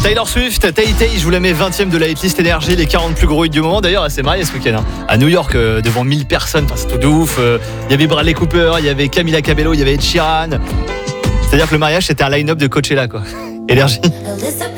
Taylor Swift, Tay Tay, je vous la mets 20ème de la hitlist énergie, les 40 plus gros hits du moment. D'ailleurs, elle s'est mariée ce week-end à New York devant 1000 personnes, enfin, c'est tout de ouf. Il y avait Bradley Cooper, il y avait Camila Cabello, il y avait Ed Sheeran. C'est-à-dire que le mariage c'était un line-up de Coachella quoi. Énergie.